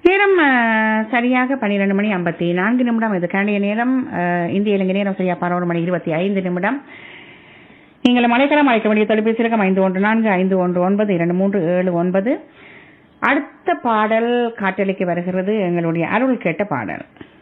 நேரம் சரியாக 12:54 இது கனடிய நேரம். இந்திய இலங்கை நேரம் சரியா 11:25. நீங்கள் மலைக்கலாம் அழைக்க வேண்டிய தொலைபேசி இலக்கம் 514-519-2379. அடுத்த பாடல் காட்டலைக்கு வருகிறது. எங்களுடைய அருள் கேட்ட பாடல்.